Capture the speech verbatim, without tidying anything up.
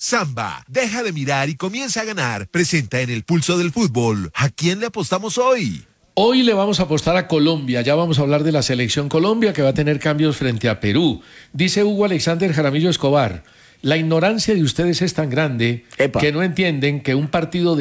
Samba, deja de mirar y comienza a ganar. Presenta en el Pulso del Fútbol. ¿A quién le apostamos hoy? Hoy le vamos a apostar a Colombia, ya vamos a hablar de la selección Colombia que va a tener cambios frente a Perú. Dice Hugo Alexander Jaramillo Escobar, la ignorancia de ustedes es tan grande Epa. que no entienden que un partido de